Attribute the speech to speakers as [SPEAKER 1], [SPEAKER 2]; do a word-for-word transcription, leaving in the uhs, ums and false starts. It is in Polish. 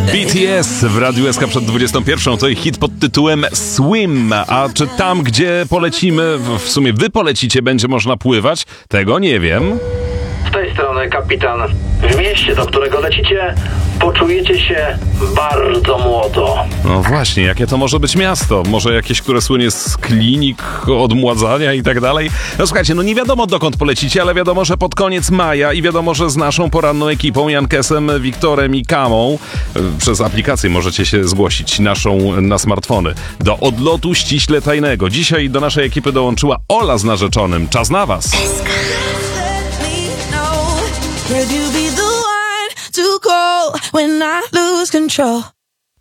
[SPEAKER 1] B T S w Radiu S K przed dwudziestą pierwszą. To ich hit pod tytułem Swim. A czy tam, gdzie polecimy, w sumie wy polecicie, będzie można pływać? Tego nie wiem.
[SPEAKER 2] Z tej strony kapitan. W mieście, do którego lecicie, poczujecie się bardzo młodo.
[SPEAKER 1] No właśnie, jakie to może być miasto? Może jakieś, które słynie z klinik, odmładzania i tak dalej? No słuchajcie, no nie wiadomo dokąd polecicie, ale wiadomo, że pod koniec maja i wiadomo, że z naszą poranną ekipą, Jankesem, Wiktorem i Kamą, przez aplikację możecie się zgłosić naszą na smartfony do odlotu ściśle tajnego. Dzisiaj do naszej ekipy dołączyła Ola z narzeczonym. Czas na was!
[SPEAKER 3] Could you be the one to call when I lose control?